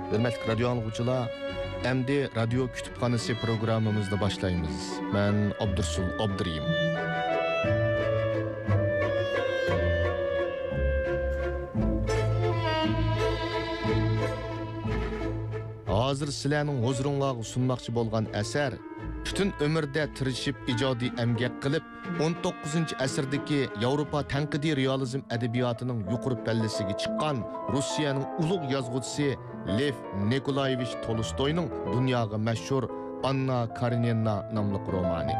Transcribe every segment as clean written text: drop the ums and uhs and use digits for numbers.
Hürmetli radyo anlıqçılar, endi radyo kütüphanesi programımızda başlayımız. Ben Abdursul Abduriyim. Hazır sizlarning huzuringizga sunmoqchi bo'lgan asar butun umrda tirishib ijodiy emgak qilib 19-asrdagi Yevropa tanqidiy realizm adabiyotining yuqori pallasiga chiqqan Rossiyaning ulug' yozuvchisi Lev Nikolayevich Tolstoyning dunyoga mashhur Anna Karenina nomli romani.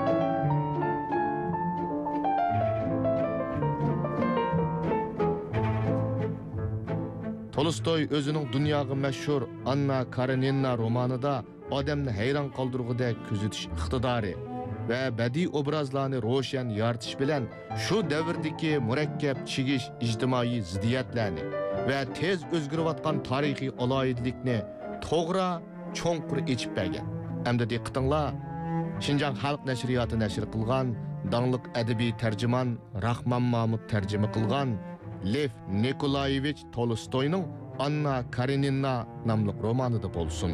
Tolstoy o'zining dunyoga mashhur Anna Karenina romanida odamni hayron qoldirgudek kuzatish iqtidori va badiiy obrazlarni ro'shan yoritish bilan shu davrdagi murakkab chigish ijtimoiy ziddiyatlarni va tez o'zgarayotgan tarixiy aloyidlikni to'g'ri cho'nqur echib bergan. Hamda diqqatinglar, Şinjan Xalq nashriyoti nashr qilgan dangliq adabiy tarjimon Rahmon Mahmud tarjima qilgan Lev Nikolayevich Tolstoyning Anna Karenina nomli romanida bo'lsin.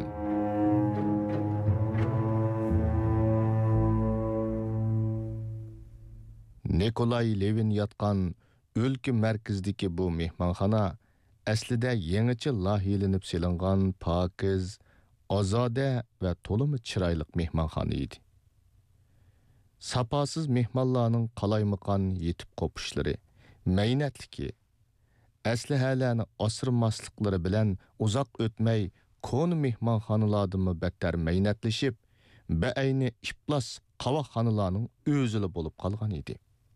Nikolay Levin yotgan o'lka markazidagi bu mehmonxona aslida yangicha loyihalanib selingan pokiz, ozoda va to'limi chiroyli mehmonxona edi. Sapasiz mehmonlarning qalaymaqon yetib qo'pishlari, maynatligi, aslihalarni asirmasliklari bilan uzoq o'tmay ko'ni mehmonxonalardan battar maynatlashib, baayni iflos qavoqxonalarning o'zili bo'lib qolgan edi.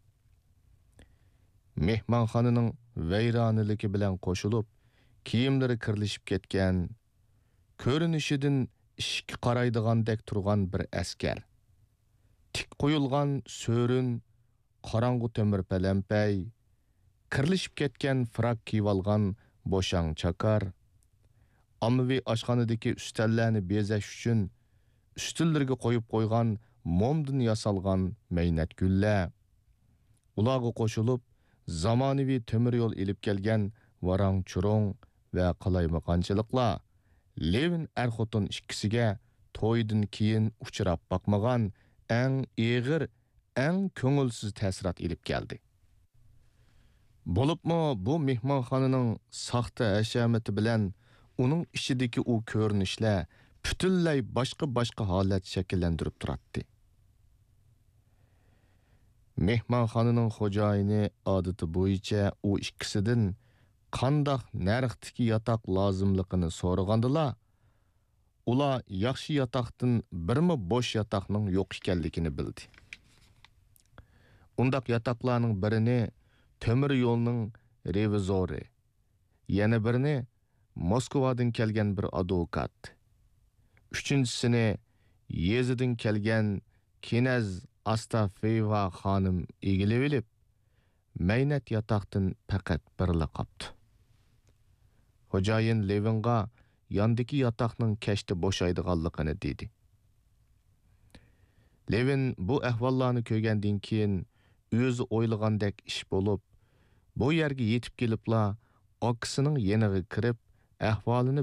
Mehmonxonaning vayronaligi bilan qo'shilib, kiyimlari kirlishib ketgan, ko'rinishidan ishga qaraydigandek turgan bir askar, tik qo'yilgan so'rin, qorong'u temir palampay, kirlishib ketgan frak kiyib olgan bo'shang chakar, ommaviy oshxonadagi ustallarni bezash uchun ustunlarga qo'yib qo'ygan momdan yasalgan maynat gullar, ularga qo'shilib zamonaviy temir yo'l ilib kelgan varang churong va qalaymaqonchiliklar Levin er-xotin ikkisiga to'ydan keyin uchrab boqmagan eng ig'ir, eng ko'ngilsiz ta'sirat ilib keldi. Bo'libmi bu mehmonxonaning saxta hashamati bilan uning ichidagi u ko'rinishlar butunlay boshqa holat shakllantirib turadi. Mehmonxonaning xo'jayini odati bo'yicha u ikkisidan qandoq narxdagi yotoq lozimligini so'ragandilar. Ular yaxshi yotoqdan birmi bo'sh yotoqning yo'q ekanligini bildi. Undaq yotoqlarning birini temir yo'lning revizori, yana birini Moskvadan kelgan bir advokat, uchinchisini Yezidan kelgan Kinaz Astafeva xonim egilib olib, maynat yotoqdan faqat birla qopdi. Xo'jayin Levinga yondagi yotoqning kashti bo'shaydiganligini dedi. Levin bu ahvollarni ko'rgandan keyin o'zi o'ylagandek ish bo'lib, bu yerga yetib kelibla, okisining yeniga kirib, ahvolini